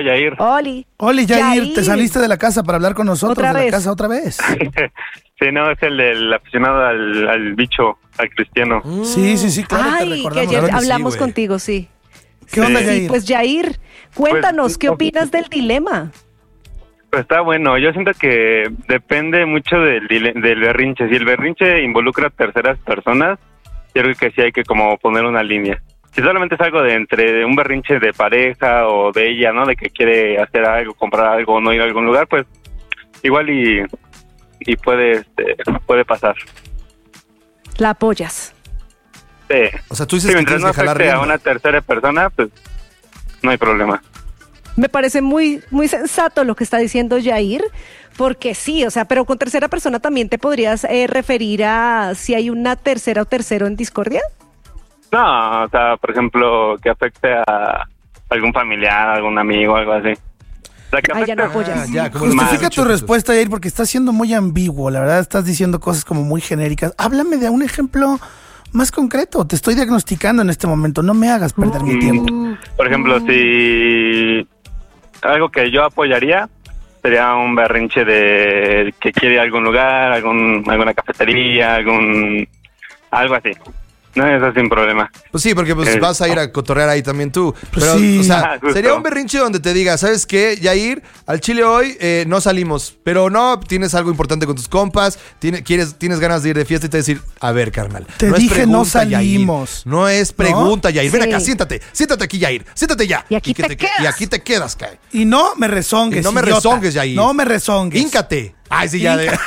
Yair. Oli, Yair, te saliste de la casa para hablar con nosotros. ¿Otra vez? La casa otra vez. Sí, no, es el aficionado al bicho, al cristiano. Sí, claro, te Ay, que recordamos. ayer Claro que sí, hablamos güey. contigo, sí. ¿Qué onda, Sí, Yair? pues Yair, cuéntanos, Pues, ¿qué opinas del dilema? Pues está bueno, yo siento que depende mucho del berrinche. Si el berrinche involucra a terceras personas, yo creo que sí hay que como poner una línea. Si solamente es algo de entre un berrinche de pareja o de ella, ¿no? De que quiere hacer algo, comprar algo o no ir a algún lugar, pues igual y puede pasar. La apoyas. Sí. O sea, tú dices Sí, que mientras tienes no que jalar afecte a rienda. una tercera persona, pues no hay problema. Me parece muy, muy sensato lo que está diciendo Yair, porque sí, o sea, pero con tercera persona también te podrías referir a si hay una tercera o tercero en discordia. No, o sea, por ejemplo, que afecte a algún familiar, algún amigo, algo así. O sea, que Ay, ya no afecte- apoyas. Ya, como los Justifica machos, tu respuesta, Yair, porque estás siendo muy ambiguo. La verdad, estás diciendo cosas como muy genéricas. Háblame de un ejemplo más concreto. Te estoy diagnosticando en este momento. No me hagas perder mi tiempo. Por ejemplo, si algo que yo apoyaría sería un berrinche de que quiere ir a algún lugar, alguna cafetería, algo así. No, eso sin problema. Pues sí, porque pues vas a ir a cotorrear ahí también tú. Pero, sí. o sea, Ah, justo. sería un berrinche donde te diga, ¿sabes qué? Yair, al Chile hoy no salimos, pero no, tienes algo importante con tus compas, tienes ganas de ir de fiesta y te decir, a ver, carnal. Te no es dije, no pregunta, Yair. salimos. No es pregunta, Yair. Ven Sí. acá, siéntate aquí, Yair. Siéntate ya. Y aquí que te quedas. Y aquí te quedas, cae. Y no me rezongues, Y no me idiota. rezongues, Yair. No me rezongues. Híncate. Ay, sí, ya. Hinca.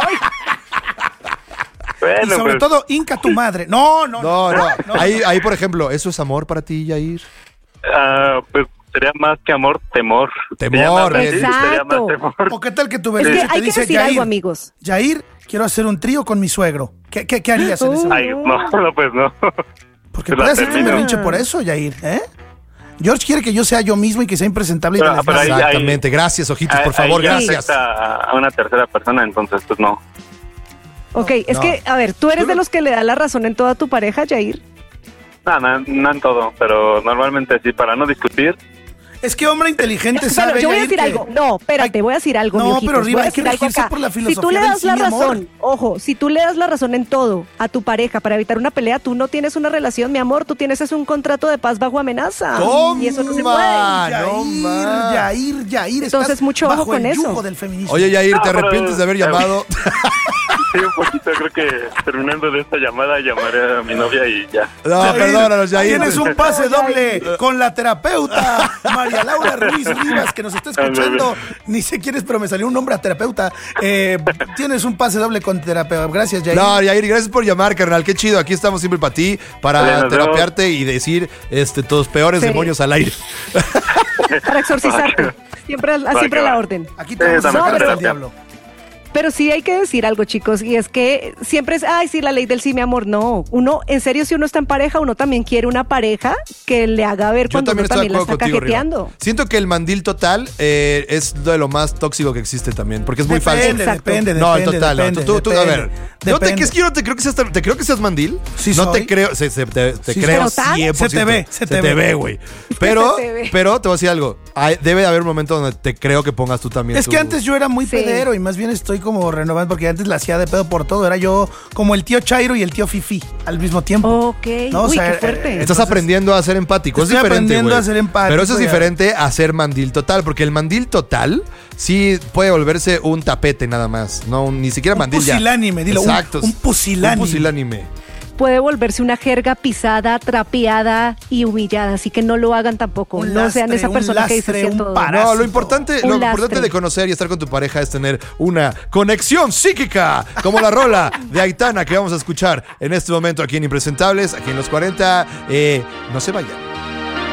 Y Bueno, sobre pues, todo, hinca tu madre. No. No. Ahí, por ejemplo, ¿eso es amor para ti, Yair? pues sería más que amor, temor. Temor. Sería más Exacto. temor. ¿O qué tal que tu Es berrinche que te hay que dice, decir Yair, algo, amigos. Yair, quiero hacer un trío con mi suegro. ¿Qué harías en ese momento? Ay, no, pues no. Porque Pues la puede hacerte un termino. berrinche por eso, Yair, ¿eh? George quiere que yo sea yo mismo y que sea impresentable y Pero- me pero ahí- desmaye. Exactamente. Gracias, ojitos, por Ahí favor, ya gracias. afecta a una tercera persona, entonces pues no. Ok, es No. que, a ver, ¿tú eres de los que le da la razón en toda tu pareja, Yair? No en todo, pero normalmente sí, para no discutir. Es que hombre inteligente Pero sabe, yo voy a Yair, decir que- algo. No, espérate, voy a decir algo, No, mi ojitos, pero Riva, voy a hay que decir algo regirse acá. por la Si tú filosofía le del das la sí, mi amor. razón, ojo, si tú le das la razón en todo a tu pareja para evitar una pelea, tú no tienes una relación, mi amor, tú tienes es un contrato de paz bajo amenaza. ¡Toma! Y eso no se puede. No más. Yair, Entonces, estás mucho ojo bajo con el eso. yugo del feminismo. Oye, Yair, ¿te No, pero- arrepientes de haber llamado? Sí, un poquito, creo que terminando de esta llamada llamaré a mi novia y ya. No, Yair, perdónanos, Yair. Tienes un pase doble con la terapeuta María Laura Ruiz Rivas, que nos está escuchando. Ni sé quién es, pero me salió un nombre a terapeuta. Tienes un pase doble con terapeuta. Gracias, Yair. No, Yair, gracias por llamar, carnal. Qué chido. Aquí estamos siempre para ti, para Bien, nos terapearte y decir tus peores Sí. demonios al aire. Para exorcizarte. Siempre a la orden. Aquí te vamos a también sacar hasta el terapia. diablo. Pero sí hay que decir algo, chicos, y es que siempre es, ay, sí, la ley del sí, mi amor. No, uno, en serio, si uno está en pareja, uno también quiere una pareja que le haga ver Yo cuando también uno estoy de también la acuerdo está contigo, Riva. cajeteando. Siento que el mandil total es de lo más tóxico que existe también, porque es muy falso. Exacto. Depende, No, el depende, total. No. depende, Tú, a depende, ver. No te, depende. es que yo no te creo que seas mandil. Sí no soy. te creo. Te Sí creo soy. 100%. Se te ve, Se te ve, güey. Pero, Se te ve. pero te voy a decir algo. Debe de haber un momento donde te creo que pongas tú también. Es que antes yo era muy Sí. pedero y más bien estoy como renovando porque antes la hacía de pedo por todo. Era yo como el tío Chairo y el tío Fifi al mismo tiempo. Ok. No, o Uy, sea, qué fuerte. Estás entonces- aprendiendo a ser empático. Es Estoy diferente, aprendiendo güey. a ser empático, Pero eso es ya. diferente a ser mandil total, porque el mandil total sí puede volverse un tapete nada más. No, ni siquiera Un mandil ya. pusilánime, dilo, Exacto. un pusilánime. Un pusilánime. Puede volverse una jerga pisada, trapeada y humillada, así que no lo hagan tampoco. Un No sean lastre, esa un persona que dice lastre, sí a un todo. parásito. No, lo importante Un lastre. de conocer y estar con tu pareja es tener una conexión psíquica, como la rola de Aitana que vamos a escuchar en este momento aquí en Impresentables, aquí en los 40. No se vayan.